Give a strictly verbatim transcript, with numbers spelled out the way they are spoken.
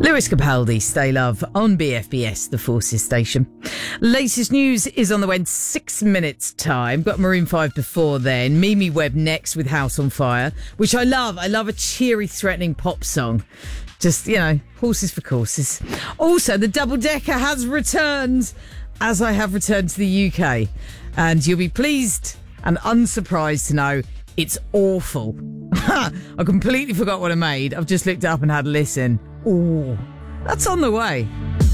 Lewis Capaldi, Stay Love on B F B S, the Forces station. Latest news is on the way in six minutes' time. Got Maroon five before then. Mimi Webb next with House on Fire, which I love. I love a cheery, threatening pop song. Just, you know, horses for courses. Also, the double decker has returned, as I have returned to the U K. And you'll be pleased and unsurprised to know it's awful. I completely forgot what I made. I've just looked up and had a listen. Ooh, that's on the way.